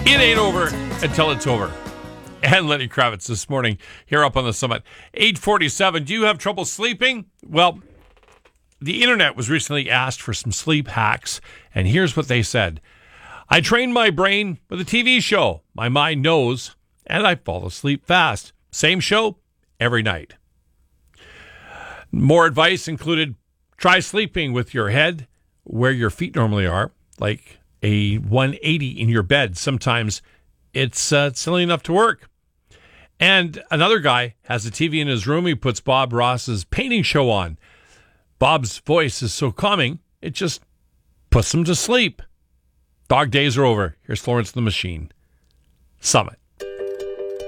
It ain't over until it's over. And Lenny Kravitz this morning here up on the Summit. 8:47. Do you have trouble sleeping? Well, the internet was recently asked for some sleep hacks, and here's what they said. I trained my brain with a TV show. My mind knows, and I fall asleep fast. Same show every night. More advice included try sleeping with your head where your feet normally are, like a 180 in your bed. Sometimes it's silly enough to work. And another guy has a TV in his room. He puts Bob Ross's painting show on. Bob's voice is so calming, it just puts him to sleep. Dog days are over. Here's Florence and the Machine. Summit.